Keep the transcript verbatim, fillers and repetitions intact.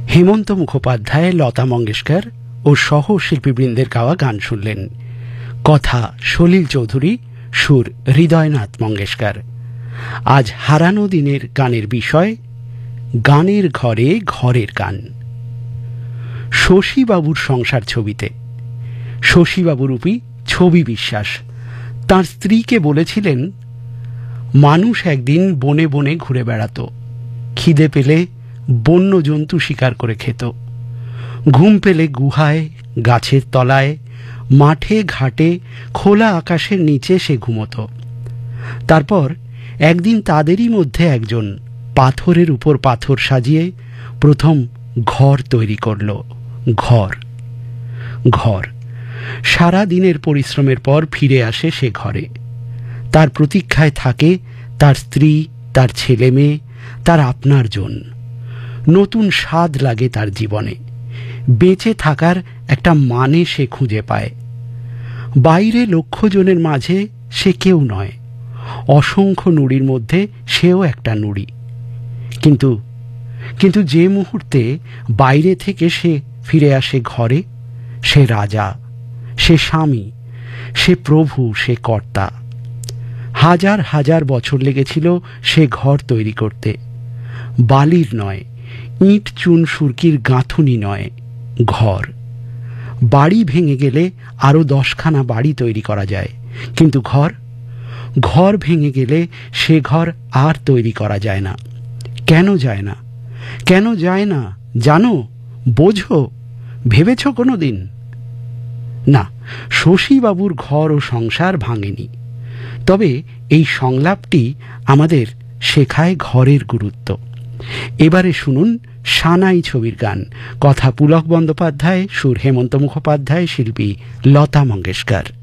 হেমন্ত মুখোপাধ্যায়, লতা মঙ্গেশকর ও সহ শিল্পীবৃন্দের গাওয়া গান শুনলেন। কথা সলিল চৌধুরী, সুর হৃদয়নাথ মঙ্গেশকর। আজ হারানো দিনের গানের বিষয় গানের ঘরে ঘরের গান। শশীবাবুর সংসার ছবিতে শশীবাবুরূপী ছবি বিশ্বাস তাঁর স্ত্রীকে বলেছিলেন, মানুষ একদিন বনে বনে ঘুরে বেড়াত, খিদে পেলে বন্য জন্তু শিকার করে খেত, ঘুম পেলে গুহায়, গাছের তলায়, মাঠে ঘাটে, খোলা আকাশের নিচে সে ঘুমত। তারপর একদিন তাদেরই মধ্যে একজন পাথরের উপর পাথর সাজিয়ে প্রথম ঘর তৈরি করল। ঘর ঘর সারা দিনের পরিশ্রমের পর ফিরে আসে সে ঘরে। তার প্রতীক্ষায় থাকে তার স্ত্রী, তার ছেলে মেয়ে, তার আপনার জন। নতুন স্বাদ লাগে তার জীবনে, বেঁচে থাকার একটা মানে সে খুঁজে পায়। বাইরে লক্ষ জনের মাঝে সে কেউ নয়, অসংখ্য নুড়ির মধ্যে সেও একটা নুড়ি। কিন্তু কিন্তু যে মুহূর্তে বাইরে থেকে সে ফিরে আসে ঘরে, সে রাজা, সে স্বামী, সে প্রভু, সে কর্তা। হাজার হাজার বছর লেগেছিল সে ঘর তৈরি করতে। বালির নয়, ইট চুন সুরকির গাঁথুনি নয়, ঘর। বাড়ি ভেঙে গেলে আরো দশখানা বাড়ি তৈরি করা যায়, কিন্তু ঘর ঘর ভেঙে গেলে সে ঘর আর তৈরি করা যায় না। কেন যায় না? কেন যায় না জানো? বোঝো? ভেবেছ কোনো দিন? না, শশীবাবুর ঘর ও সংসার ভাঙেনি। তবে এই সংলাপটি আমাদের শেখায় ঘরের গুরুত্ব। এবারে শুনুন সানাই ছবির গান। কথা পুলক বন্দ্যোপাধ্যায়, সুর হেমন্ত মুখোপাধ্যায়, শিল্পী লতা মঙ্গেশকর।